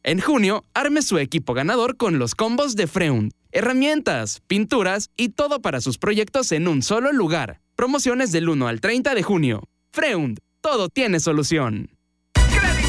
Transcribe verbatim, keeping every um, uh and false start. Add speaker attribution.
Speaker 1: En junio, arme su equipo ganador con los combos de Freund. Herramientas, pinturas y todo para sus proyectos en un solo lugar. Promociones del uno al treinta de junio. Freund, todo tiene solución.